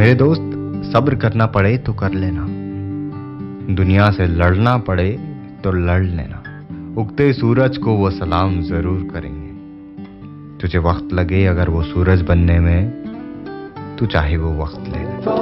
मेरे दोस्त, सब्र करना पड़े तो कर लेना, दुनिया से लड़ना पड़े तो लड़ लेना। उगते सूरज को वो सलाम जरूर करेंगे। तुझे वक्त लगे अगर वो सूरज बनने में, तू चाहे वो वक्त ले।